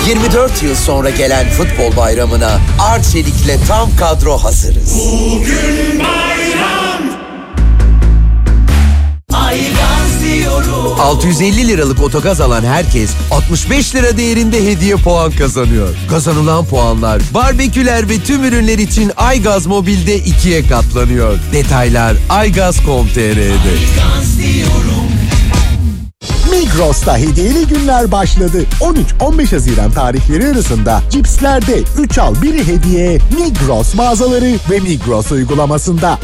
24 yıl sonra gelen futbol bayramına Arçelik'le tam kadro hazırız. Bugün bayram. Aygaz diyorum. 650 liralık otogaz alan herkes 65 lira değerinde hediye puan kazanıyor. Kazanılan puanlar barbeküler ve tüm ürünler için Aygaz Mobil'de 2'ye katlanıyor. Detaylar aygaz.com.tr'de. Aygaz diyorum. Migros'ta hediyeli günler başladı. 13-15 Haziran tarihleri arasında cipslerde 3 al 1 hediye Migros mağazaları ve Migros uygulamasında.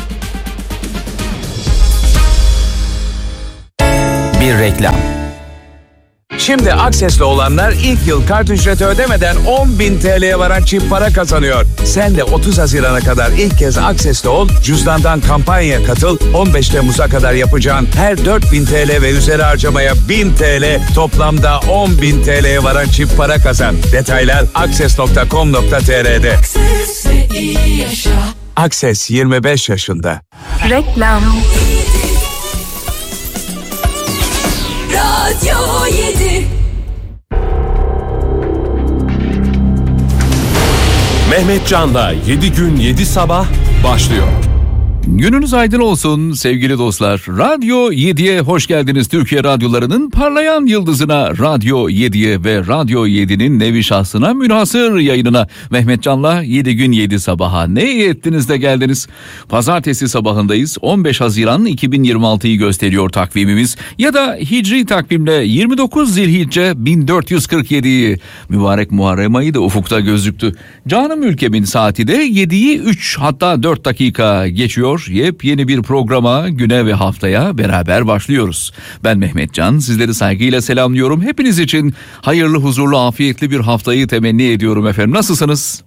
Bir reklam. Şimdi Akses'le olanlar ilk yıl kart ücreti ödemeden 10.000 TL'ye varan çift para kazanıyor. Sen de 30 Haziran'a kadar ilk kez Akses'le ol, cüzdandan kampanyaya katıl, 15 Temmuz'a kadar yapacağın her 4.000 TL ve üzeri harcamaya 1.000 TL, toplamda 10.000 TL'ye varan çift para kazan. Detaylar akses.com.tr'de. Akses 25 yaşında. Reklam. Radyo 7. Mehmet Can'la 7 gün 7 sabah başlıyor. Gününüz aydın olsun sevgili dostlar. Radyo 7'ye hoş geldiniz. Türkiye radyolarının parlayan yıldızına, Radyo 7'ye ve Radyo 7'nin nevi şahsına münhasır yayınına. Mehmet Can'la 7 gün 7 sabaha. Ne iyi ettiniz de geldiniz. Pazartesi sabahındayız. 15 Haziran 2026'yı gösteriyor takvimimiz. Ya da Hicri takvimle 29 Zilhicce 1447'yi. Mübarek Muharrem ayı da ufukta gözüktü. Canım ülkemin saati de 7'yi 3 hatta 4 dakika geçiyor. Yepyeni bir programa, güne ve haftaya beraber başlıyoruz. Ben Mehmet Can, sizleri saygıyla selamlıyorum. Hepiniz için hayırlı, huzurlu, afiyetli bir haftayı temenni ediyorum efendim. Nasılsınız?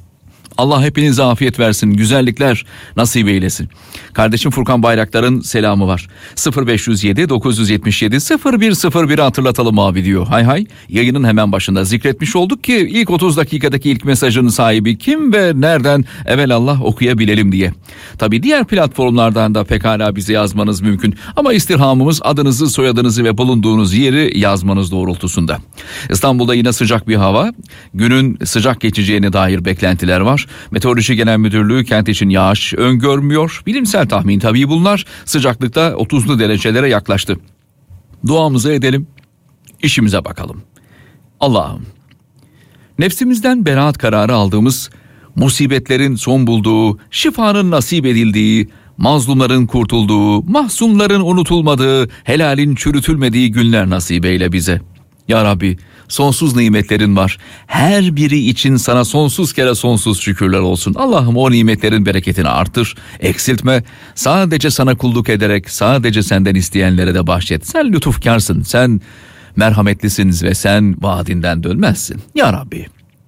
Allah hepinize afiyet versin, güzellikler nasip eylesin. Kardeşim Furkan Bayraktar'ın selamı var. 0507 977 0101'i hatırlatalım abi diyor. Hay hay, yayının hemen başında zikretmiş olduk ki ilk 30 dakikadaki ilk mesajın sahibi kim ve nereden evelallah okuyabilelim diye. Tabii diğer platformlardan da pekala bize yazmanız mümkün. Ama istirhamımız adınızı, soyadınızı ve bulunduğunuz yeri yazmanız doğrultusunda. İstanbul'da yine sıcak bir hava. Günün sıcak geçeceğine dair beklentiler var. Meteoroloji Genel Müdürlüğü kent için yağış öngörmüyor. Bilimsel tahmin tabii bunlar. Sıcaklıkta 30'lu derecelere yaklaştı. Duamızı edelim, işimize bakalım. Allah'ım, nefsimizden beraat kararı aldığımız, musibetlerin son bulduğu, şifanın nasip edildiği, mazlumların kurtulduğu, mahzunların unutulmadığı, helalin çürütülmediği günler nasip eyle bize. Ya Rabbi, sonsuz nimetlerin var. Her biri için sana sonsuz kere sonsuz şükürler olsun. Allah'ım o nimetlerin bereketini artır, eksiltme. Sadece sana kulluk ederek sadece senden isteyenlere de bahşet. Sen lütufkarsın, sen merhametlisin ve sen vaadinden dönmezsin. Ya Rabbi,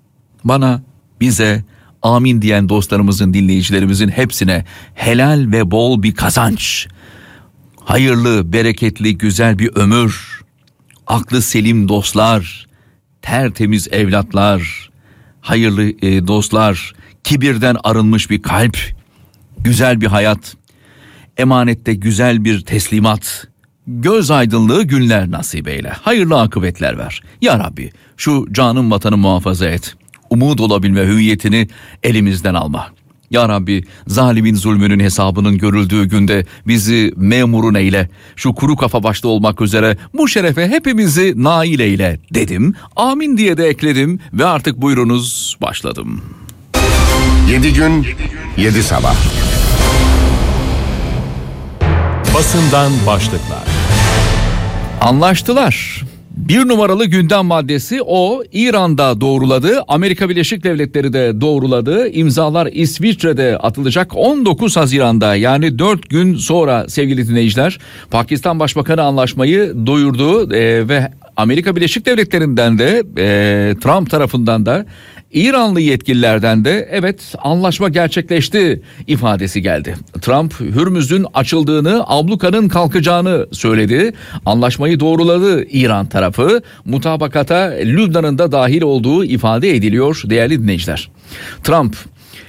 bana, bize, amin diyen dostlarımızın, dinleyicilerimizin hepsine helal ve bol bir kazanç, hayırlı, bereketli, güzel bir ömür, aklı selim dostlar, tertemiz evlatlar, hayırlı dostlar, kibirden arınmış bir kalp, güzel bir hayat, emanette güzel bir teslimat, göz aydınlığı günler nasip eyle. Hayırlı akıbetler ver. Ya Rabbi, şu canım vatanı muhafaza et. Umut olabilme hüviyetini elimizden alma. Ya Rabbi, zalimin zulmünün hesabının görüldüğü günde bizi memurun eyle. Şu kuru kafa başta olmak üzere bu şerefe hepimizi nail eyle dedim. Amin diye de ekledim ve artık buyurunuz başladım. 7 gün 7 sabah. Basından başlıklar. Anlaştılar. Bir numaralı gündem maddesi o. İran'da doğruladı, Amerika Birleşik Devletleri de doğruladı. İmzalar İsviçre'de atılacak 19 Haziran'da, yani 4 gün sonra sevgili dinleyiciler. Pakistan Başbakanı anlaşmayı duyurdu ve Amerika Birleşik Devletleri'nden de Trump tarafından da İranlı yetkililerden de evet anlaşma gerçekleşti ifadesi geldi. Trump Hürmüz'ün açıldığını, ablukanın kalkacağını söyledi. Anlaşmayı doğruladı İran tarafı. Mutabakata Lübnan'ın da dahil olduğu ifade ediliyor değerli dinleyiciler. Trump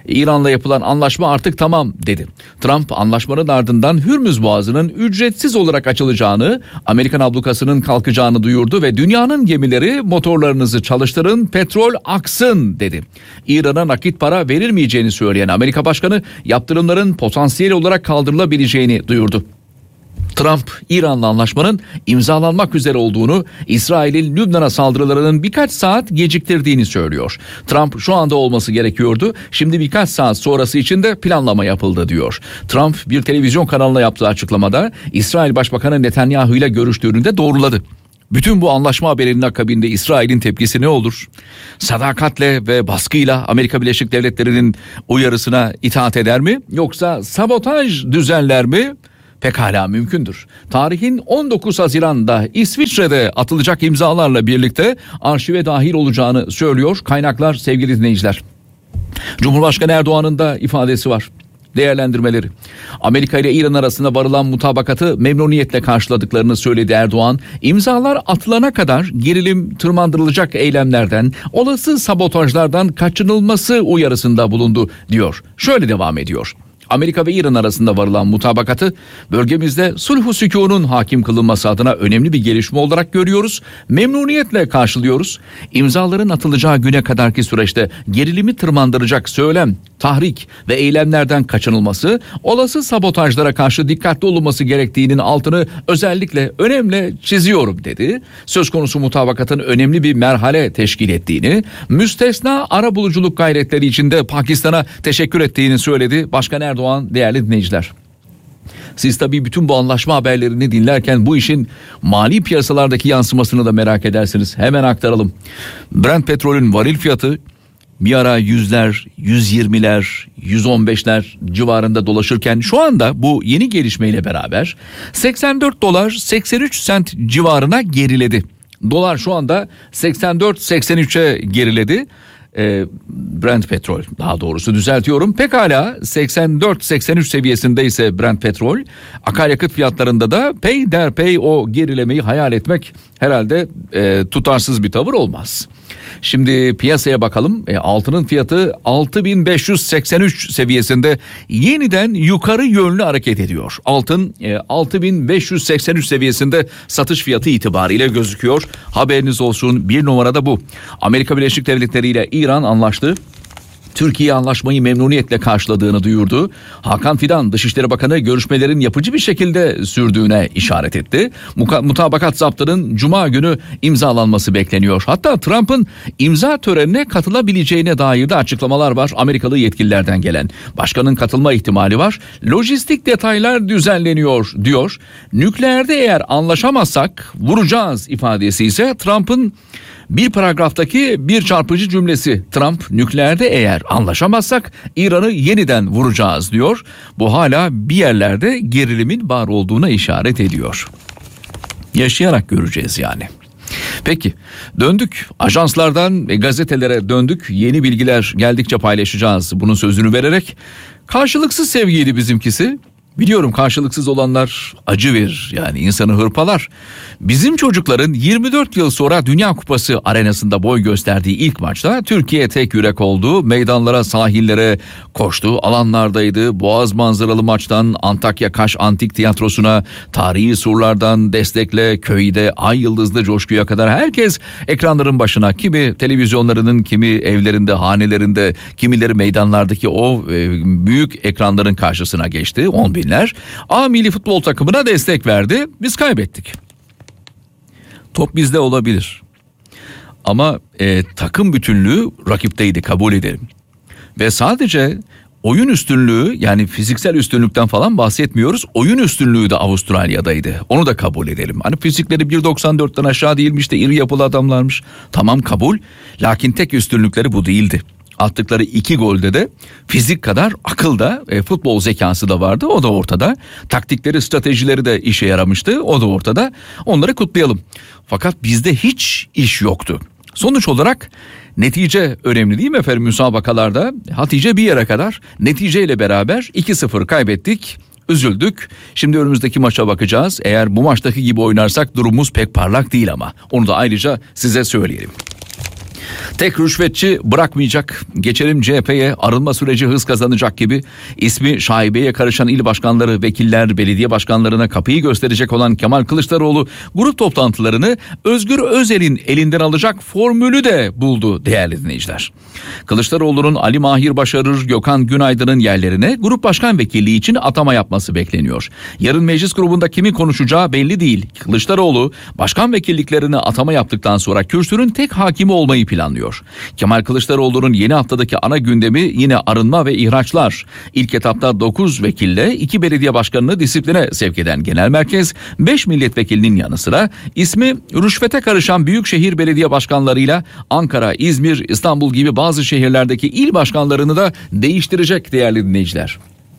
İran'la yapılan anlaşma artık tamam dedi. Trump anlaşmanın ardından Hürmüz Boğazı'nın ücretsiz olarak açılacağını, Amerikan ablukasının kalkacağını duyurdu ve dünyanın gemileri motorlarınızı çalıştırın, petrol aksın dedi. İran'a nakit para verilmeyeceğini söyleyen Amerika Başkanı yaptırımların potansiyel olarak kaldırılabileceğini duyurdu. Trump, İran'la anlaşmanın imzalanmak üzere olduğunu, İsrail'in Lübnan'a saldırılarının birkaç saat geciktirdiğini söylüyor. Trump şu anda olması gerekiyordu, şimdi birkaç saat sonrası için de planlama yapıldı diyor. Trump bir televizyon kanalına yaptığı açıklamada İsrail Başbakanı Netanyahu ile görüştüğünü de doğruladı. Bütün bu anlaşma haberinin akabinde İsrail'in tepkisi ne olur? Sadakatle ve baskıyla Amerika Birleşik Devletleri'nin uyarısına itaat eder mi? Yoksa sabotaj düzenler mi? Pekala mümkündür. Tarihin 19 Haziran'da İsviçre'de atılacak imzalarla birlikte arşive dahil olacağını söylüyor kaynaklar sevgili dinleyiciler. Cumhurbaşkanı Erdoğan'ın da ifadesi var. Değerlendirmeleri. Amerika ile İran arasında varılan mutabakatı memnuniyetle karşıladıklarını söyledi Erdoğan. İmzalar atılana kadar gerilim tırmandırılacak eylemlerden, olası sabotajlardan kaçınılması uyarısında bulundu diyor. Şöyle devam ediyor. Amerika ve İran arasında varılan mutabakatı bölgemizde sulh-u sükûnun hakim kılınması adına önemli bir gelişme olarak görüyoruz. Memnuniyetle karşılıyoruz. İmzaların atılacağı güne kadarki süreçte gerilimi tırmandıracak söylem, tahrik ve eylemlerden kaçınılması, olası sabotajlara karşı dikkatli olunması gerektiğinin altını özellikle önemli çiziyorum dedi. Söz konusu mutabakatın önemli bir merhale teşkil ettiğini, müstesna arabuluculuk gayretleri içinde Pakistan'a teşekkür ettiğini söyledi Başkan Erdoğan değerli dinleyiciler. Siz tabii bütün bu anlaşma haberlerini dinlerken bu işin mali piyasalardaki yansımasını da merak edersiniz. Hemen aktaralım. Brent petrolün varil fiyatı bir ara 100'ler, 120'ler, 115'ler civarında dolaşırken şu anda bu yeni gelişmeyle beraber 84 dolar 83 sent civarına geriledi. Dolar şu anda 84-83'e geriledi. Brent petrol daha doğrusu düzeltiyorum. Pekala 84-83 seviyesinde ise Brent petrol, akaryakıt fiyatlarında da peyderpey o gerilemeyi hayal etmek herhalde tutarsız bir tavır olmaz. Şimdi piyasaya bakalım. Altının fiyatı 6583 seviyesinde yeniden yukarı yönlü hareket ediyor. Altın 6583 seviyesinde satış fiyatı itibariyle gözüküyor. Haberiniz olsun, bir numarada bu. Amerika Birleşik Devletleri ile İran anlaştı. Türkiye anlaşmayı memnuniyetle karşıladığını duyurdu. Hakan Fidan Dışişleri Bakanı görüşmelerin yapıcı bir şekilde sürdüğüne işaret etti. Mutabakat zaptının Cuma günü imzalanması bekleniyor. Hatta Trump'ın imza törenine katılabileceğine dair de açıklamalar var Amerikalı yetkililerden gelen. Başkanın katılma ihtimali var. Lojistik detaylar düzenleniyor diyor. Nükleerde eğer anlaşamazsak vuracağız ifadesi ise Trump'ın bir paragraftaki bir çarpıcı cümlesi. Trump nükleerde eğer anlaşamazsak İran'ı yeniden vuracağız diyor. Bu hala bir yerlerde gerilimin var olduğuna işaret ediyor. Yaşayarak göreceğiz yani. Peki döndük ajanslardan gazetelere döndük, yeni bilgiler geldikçe paylaşacağız bunun sözünü vererek. Karşılıksız sevgiydi bizimkisi. Biliyorum karşılıksız olanlar acı verir, yani insanı hırpalar. Bizim çocukların 24 yıl sonra Dünya Kupası arenasında boy gösterdiği ilk maçta Türkiye tek yürek oldu. Meydanlara, sahillere koştu, alanlardaydı. Boğaz manzaralı maçtan Antakya Kaş Antik Tiyatrosu'na, tarihi surlardan Destek'le köyde Ay Yıldızlı coşkuya kadar herkes ekranların başına. Kimi televizyonlarının, kimi evlerinde, hanelerinde, kimileri meydanlardaki o büyük ekranların karşısına geçti. 10 binler. A milli futbol takımına destek verdi. Biz kaybettik. Top bizde olabilir. Ama takım bütünlüğü rakipteydi, kabul ederim. Ve sadece oyun üstünlüğü, yani fiziksel üstünlükten falan bahsetmiyoruz. Oyun üstünlüğü de Avustralya'daydı. Onu da kabul edelim. Hani fizikleri 1.94'ten aşağı değilmiş de iri yapılı adamlarmış. Tamam, kabul. Lakin tek üstünlükleri bu değildi. Attıkları 2 golde de fizik kadar akıl da futbol zekası da vardı. O da ortada. Taktikleri, stratejileri de işe yaramıştı. O da ortada. Onları kutlayalım. Fakat bizde hiç iş yoktu. Sonuç olarak netice önemli değil mi efendim müsabakalarda? Hatice bir yere kadar, neticeyle beraber 2-0 kaybettik. Üzüldük. Şimdi önümüzdeki maça bakacağız. Eğer bu maçtaki gibi oynarsak durumumuz pek parlak değil ama. Onu da ayrıca size söyleyelim. Tek rüşvetçi bırakmayacak. Geçelim CHP'ye, arınma süreci hız kazanacak gibi. İsmi şaibeye karışan il başkanları, vekiller, belediye başkanlarına kapıyı gösterecek olan Kemal Kılıçdaroğlu grup toplantılarını Özgür Özel'in elinden alacak formülü de buldu değerli dinleyiciler. Kılıçdaroğlu'nun Ali Mahir Başarır, Gökhan Günaydın'ın yerlerine grup başkan vekilliği için atama yapması bekleniyor. Yarın meclis grubunda kimin konuşacağı belli değil. Kılıçdaroğlu başkan vekilliklerine atama yaptıktan sonra kürsünün tek hakimi olmayı planlıyor. Kemal Kılıçdaroğlu'nun yeni haftadaki ana gündemi yine arınma ve ihraçlar. İlk etapta 9 vekille 2 belediye başkanını disipline sevk eden genel merkez 5 milletvekilinin yanı sıra ismi rüşvete karışan büyükşehir belediye başkanlarıyla Ankara, İzmir, İstanbul gibi bazı şehirlerdeki il başkanlarını da değiştirecek değerli dinleyiciler.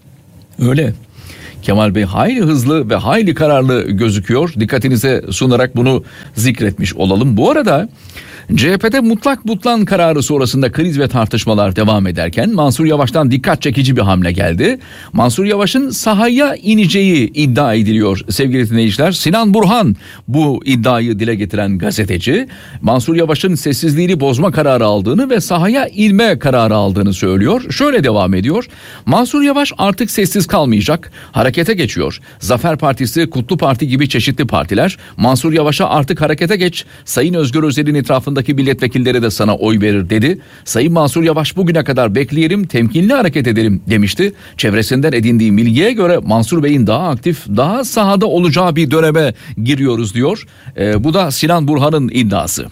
Öyle. Kemal Bey hayli hızlı ve hayli kararlı gözüküyor. Dikkatinize sunarak bunu zikretmiş olalım. Bu arada CHP'de mutlak butlan kararı sonrasında kriz ve tartışmalar devam ederken Mansur Yavaş'tan dikkat çekici bir hamle geldi. Mansur Yavaş'ın sahaya ineceği iddia ediliyor sevgili dinleyiciler. Sinan Burhan bu iddiayı dile getiren gazeteci Mansur Yavaş'ın sessizliğini bozma kararı aldığını ve sahaya inme kararı aldığını söylüyor. Şöyle devam ediyor. Mansur Yavaş artık sessiz kalmayacak, harekete geçiyor. Zafer Partisi, Kutlu Parti gibi çeşitli partiler Mansur Yavaş'a artık harekete geç, Sayın Özgür Özel'in etrafında milletvekilleri de sana oy verir dedi. Sayın Mansur Yavaş bugüne kadar bekleyelim, temkinli hareket edelim demişti. Çevresinden edindiği bilgiye göre Mansur Bey'in daha aktif, daha sahada olacağı bir döneme giriyoruz diyor. Bu da Sinan Burhan'ın iddiası.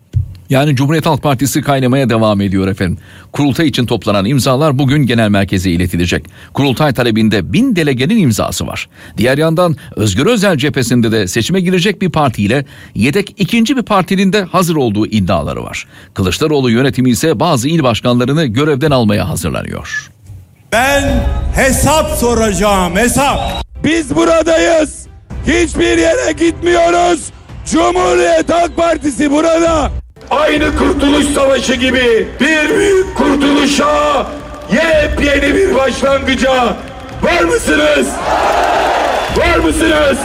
Yani Cumhuriyet Halk Partisi kaynamaya devam ediyor efendim. Kurultay için toplanan imzalar bugün genel merkeze iletilecek. Kurultay talebinde 1000 delegenin imzası var. Diğer yandan Özgür Özel cephesinde de seçime girecek bir partiyle yedek ikinci bir partinin de hazır olduğu iddiaları var. Kılıçdaroğlu yönetimi ise bazı il başkanlarını görevden almaya hazırlanıyor. Ben hesap soracağım, hesap. Biz buradayız. Hiçbir yere gitmiyoruz. Cumhuriyet Halk Partisi burada. Aynı Kurtuluş Savaşı gibi bir büyük kurtuluşa, yepyeni bir başlangıca var mısınız? Var mısınız?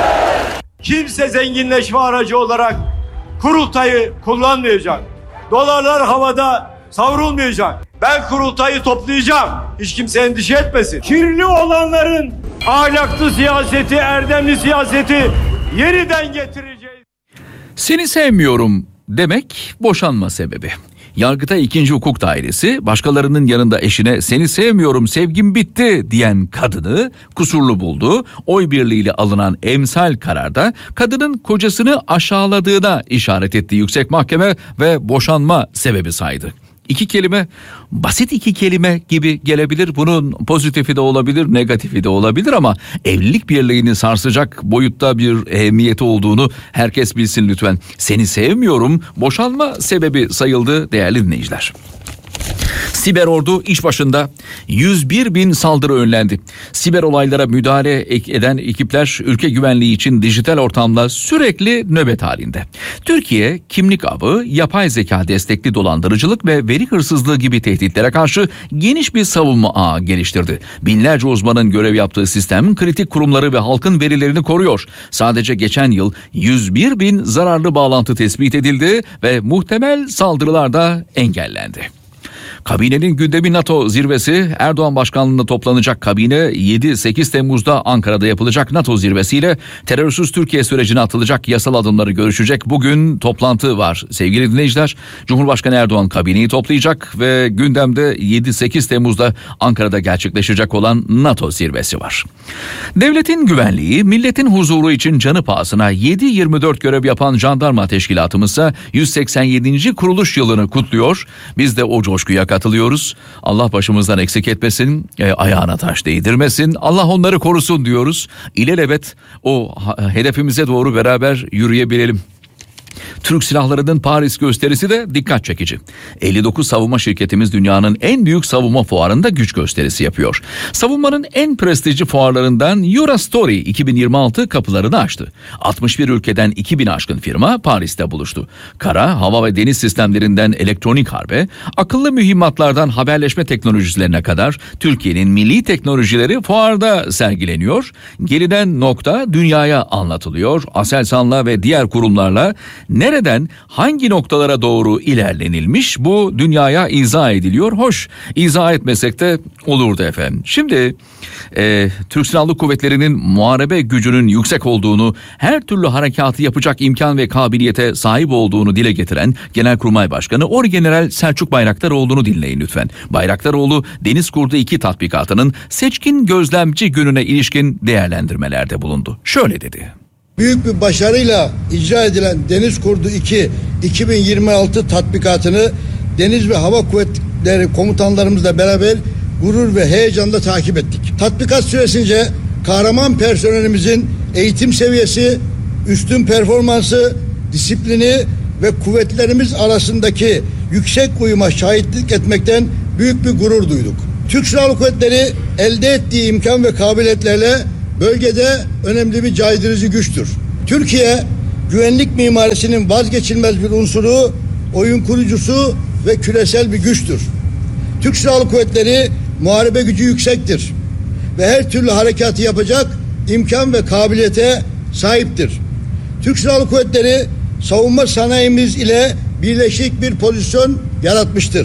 Kimse zenginleşme aracı olarak kurultayı kullanmayacak. Dolarlar havada savrulmayacak. Ben kurultayı toplayacağım. Hiç kimse endişe etmesin. Kirli olanların ahlaklı siyaseti, erdemli siyaseti yeniden getireceğiz. Seni sevmiyorum demek boşanma sebebi. Yargıtay 2. Hukuk Dairesi başkalarının yanında eşine seni sevmiyorum, sevgim bitti diyen kadını kusurlu buldu. Oy birliğiyle alınan emsal kararda kadının kocasını aşağıladığına işaret etti Yüksek Mahkeme ve boşanma sebebi saydı. 2 kelime, basit 2 kelime gibi gelebilir. Bunun pozitifi de olabilir, negatifi de olabilir ama evlilik birliğini sarsacak boyutta bir ehemmiyeti olduğunu herkes bilsin lütfen. Seni sevmiyorum, boşanma sebebi sayıldı değerli dinleyiciler. Siber ordu iş başında. 101.000 saldırı önlendi. Siber olaylara müdahale eden ekipler ülke güvenliği için dijital ortamda sürekli nöbet halinde. Türkiye kimlik avı, yapay zeka destekli dolandırıcılık ve veri hırsızlığı gibi tehditlere karşı geniş bir savunma ağı geliştirdi. Binlerce uzmanın görev yaptığı sistem kritik kurumları ve halkın verilerini koruyor. Sadece geçen yıl 101.000 zararlı bağlantı tespit edildi ve muhtemel saldırılar da engellendi. Kabinenin gündemi NATO zirvesi. Erdoğan başkanlığında toplanacak kabine 7-8 Temmuz'da Ankara'da yapılacak NATO zirvesiyle terörsüz Türkiye sürecine atılacak yasal adımları görüşecek. Bugün toplantı var sevgili dinleyiciler. Cumhurbaşkanı Erdoğan kabineyi toplayacak ve gündemde 7-8 Temmuz'da Ankara'da gerçekleşecek olan NATO zirvesi var. Devletin güvenliği, milletin huzuru için canı pahasına 7/24 görev yapan jandarma teşkilatımızsa 187. kuruluş yılını kutluyor. Biz de o coşkuya katılıyoruz. Allah başımızdan eksik etmesin, ayağına taş değdirmesin. Allah onları korusun diyoruz. İlelebet o hedefimize doğru beraber yürüyebilelim. Türk Silahları'nın Paris gösterisi de dikkat çekici. 59 savunma şirketimiz dünyanın en büyük savunma fuarında güç gösterisi yapıyor. Savunmanın en prestijli fuarlarından Eurostory 2026 kapılarını açtı. 61 ülkeden 2000 aşkın firma Paris'te buluştu. Kara, hava ve deniz sistemlerinden elektronik harbe, akıllı mühimmatlardan haberleşme teknolojilerine kadar Türkiye'nin milli teknolojileri fuarda sergileniyor. Gelinen nokta dünyaya anlatılıyor. Aselsan'la ve diğer kurumlarla Nereden, hangi noktalara doğru ilerlenilmiş bu dünyaya izah ediliyor. Hoş, izah etmesek de olurdu efendim. Şimdi Türk Silahlı Kuvvetleri'nin muharebe gücünün yüksek olduğunu, her türlü harekatı yapacak imkan ve kabiliyete sahip olduğunu dile getiren Genelkurmay Başkanı Orgeneral Selçuk Bayraktaroğlu'nu dinleyin lütfen. Bayraktaroğlu, Deniz Kurdu 2 tatbikatının seçkin gözlemci gününe ilişkin değerlendirmelerde bulundu. Şöyle dedi. Büyük bir başarıyla icra edilen Deniz Kurdu 2 2026 tatbikatını Deniz ve Hava Kuvvetleri komutanlarımızla beraber gurur ve heyecanla takip ettik. Tatbikat süresince kahraman personelimizin eğitim seviyesi, üstün performansı, disiplini ve kuvvetlerimiz arasındaki yüksek uyuma şahitlik etmekten büyük bir gurur duyduk. Türk Silahlı Kuvvetleri elde ettiği imkan ve kabiliyetlerle bölgede önemli bir caydırıcı güçtür. Türkiye, güvenlik mimarisinin vazgeçilmez bir unsuru, oyun kurucusu ve küresel bir güçtür. Türk Silahlı Kuvvetleri muharebe gücü yüksektir ve her türlü harekatı yapacak imkan ve kabiliyete sahiptir. Türk Silahlı Kuvvetleri savunma sanayimiz ile birleşik bir pozisyon yaratmıştır.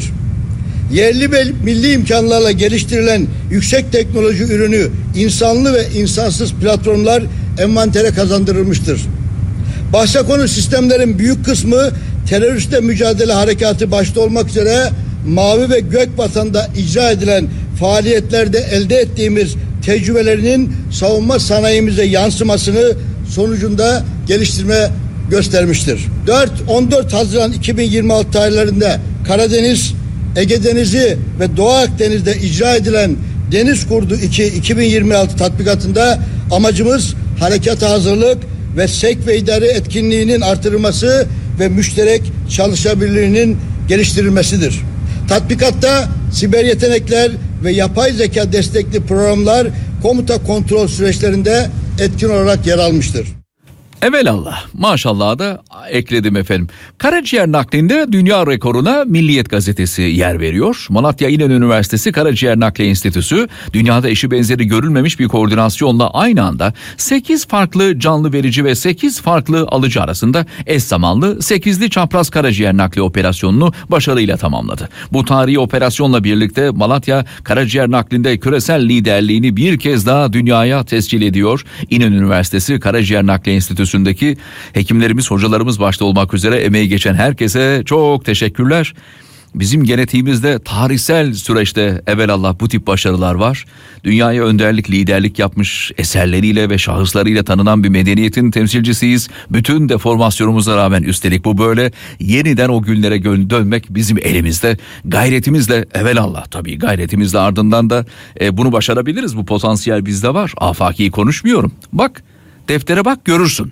Yerli ve milli imkanlarla geliştirilen yüksek teknoloji ürünü insanlı ve insansız platformlar envantere kazandırılmıştır. Bahse konu sistemlerin büyük kısmı teröristle mücadele harekatı başta olmak üzere Mavi ve Gökvatan'da icra edilen faaliyetlerde elde ettiğimiz tecrübelerinin savunma sanayimize yansımasını sonucunda geliştirme göstermiştir. 4-14 Haziran 2026 tarihlerinde Karadeniz, Ege Denizi ve Doğu Akdeniz'de icra edilen Deniz Kurdu 2 2026 tatbikatında amacımız harekata hazırlık ve sevk ve idare etkinliğinin artırılması ve müşterek çalışabilirliğinin geliştirilmesidir. Tatbikatta siber yetenekler ve yapay zeka destekli programlar komuta kontrol süreçlerinde etkin olarak yer almıştır. Evelallah, maşallah da ekledim efendim. Karaciğer naklinde dünya rekoruna Milliyet gazetesi yer veriyor. Malatya İnönü Üniversitesi Karaciğer Nakli Enstitüsü dünyada eşi benzeri görülmemiş bir koordinasyonla aynı anda 8 farklı canlı verici ve 8 farklı alıcı arasında eş zamanlı 8'li çapraz karaciğer nakli operasyonunu başarıyla tamamladı. Bu tarihi operasyonla birlikte Malatya karaciğer naklinde küresel liderliğini bir kez daha dünyaya tescil ediyor. İnönü Üniversitesi Karaciğer Nakli Enstitüsü hekimlerimiz, hocalarımız başta olmak üzere emeği geçen herkese çok teşekkürler. Bizim genetiğimizde tarihsel süreçte evelallah bu tip başarılar var. Dünyaya önderlik, liderlik yapmış eserleriyle ve şahıslarıyla tanınan bir medeniyetin temsilcisiyiz. Bütün deformasyonumuza rağmen üstelik bu böyle. Yeniden o günlere dönmek bizim elimizde. Gayretimizle evelallah, tabii gayretimizle ardından da bunu başarabiliriz. Bu potansiyel bizde var. Afaki konuşmuyorum. Bak, deftere bak, görürsün.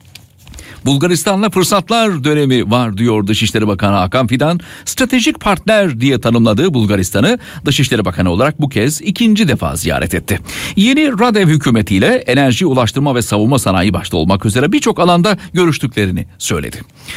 Bulgaristan'la fırsatlar dönemi var diyor Dışişleri Bakanı Hakan Fidan. Stratejik partner diye tanımladığı Bulgaristan'ı Dışişleri Bakanı olarak bu kez 2. defa ziyaret etti. Yeni Radev hükümetiyle enerji, ulaştırma ve savunma sanayi başta olmak üzere birçok alanda görüştüklerini söyledi.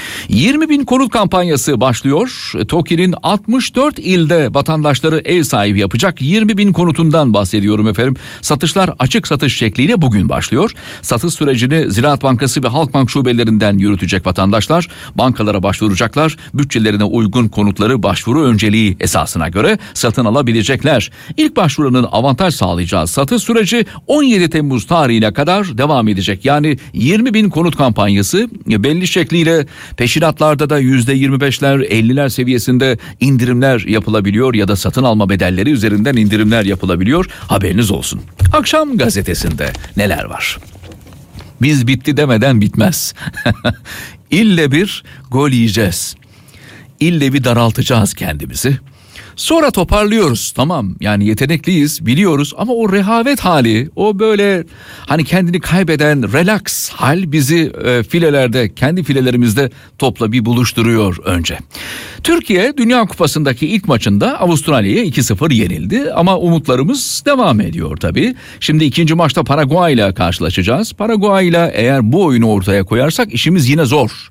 20.000 konut kampanyası başlıyor. TOKİ'nin 64 ilde vatandaşları ev sahibi yapacak 20.000 konutundan bahsediyorum efendim. Satışlar açık satış şekliyle bugün başlıyor. Satış sürecini Ziraat Bankası ve Halkbank şubelerinden yürütecek vatandaşlar bankalara başvuracaklar. Bütçelerine uygun konutları başvuru önceliği esasına göre satın alabilecekler. İlk başvurunun avantaj sağlayacağı satış süreci 17 Temmuz tarihine kadar devam edecek. Yani 20.000 konut kampanyası belli şekliyle peşinatlarda da %25'ler 50'ler seviyesinde indirimler yapılabiliyor ya da satın alma bedelleri üzerinden indirimler yapılabiliyor. Haberiniz olsun. Akşam gazetesinde neler var? Biz bitti demeden bitmez. İlle bir gol yiyeceğiz. İlle bir daraltacağız kendimizi. Sonra toparlıyoruz, tamam, yani yetenekliyiz biliyoruz ama o rehavet hali, o böyle hani kendini kaybeden relax hal bizi filelerde, kendi filelerimizde topla bir buluşturuyor önce. Türkiye Dünya Kupası'ndaki ilk maçında Avustralya'ya 2-0 yenildi ama umutlarımız devam ediyor tabii. Şimdi ikinci maçta Paraguay ile karşılaşacağız. Paraguay ile eğer bu oyunu ortaya koyarsak işimiz yine zor.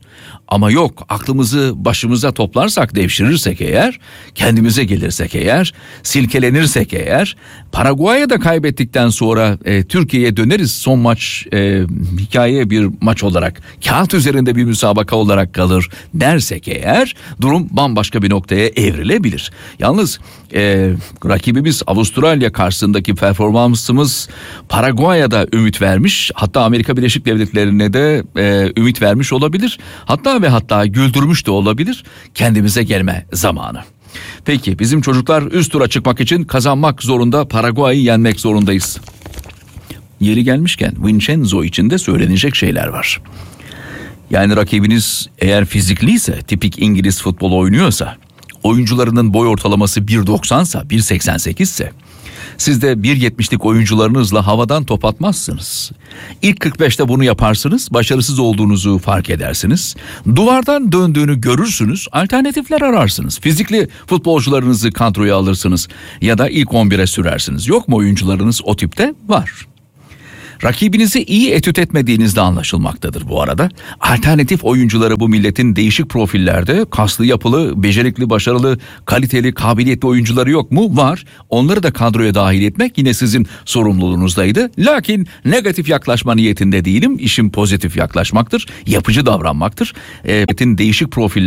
Ama yok, aklımızı başımıza toplarsak, devşirirsek eğer, kendimize gelirsek eğer, silkelenirsek eğer, Paraguay'a da kaybettikten sonra Türkiye'ye döneriz, son maç hikaye bir maç olarak, kağıt üzerinde bir müsabaka olarak kalır dersek eğer, durum bambaşka bir noktaya evrilebilir. Yalnız rakibimiz Avustralya karşısındaki performansımız Paraguay'a da ümit vermiş, hatta Amerika Birleşik Devletleri'ne de ümit vermiş olabilir, hatta ve hatta güldürmüş de olabilir. Kendimize gelme zamanı. Peki bizim çocuklar üst tura çıkmak için kazanmak zorunda, Paraguay'ı yenmek zorundayız. Yeri gelmişken Vincenzo için de söylenecek şeyler var. Yani rakibiniz eğer fizikliyse, tipik İngiliz futbolu oynuyorsa, oyuncularının boy ortalaması 1.90'sa, 1.88 ise, siz de 1.70'lik oyuncularınızla havadan top atmazsınız. İlk 45'te bunu yaparsınız, başarısız olduğunuzu fark edersiniz. Duvardan döndüğünü görürsünüz, alternatifler ararsınız. Fizikli futbolcularınızı kadroya alırsınız ya da ilk 11'e sürersiniz. Yok mu oyuncularınız o tipte? Var. Rakibinizi iyi etüt etmediğinizde anlaşılmaktadır bu arada. Alternatif oyuncuları bu milletin değişik profillerde, kaslı, yapılı, becerikli, başarılı, kaliteli, kabiliyetli oyuncuları yok mu? Var. Onları da kadroya dahil etmek yine sizin sorumluluğunuzdaydı. Lakin negatif yaklaşma niyetinde değilim. İşim pozitif yaklaşmaktır, yapıcı davranmaktır. Milletin değişik profiller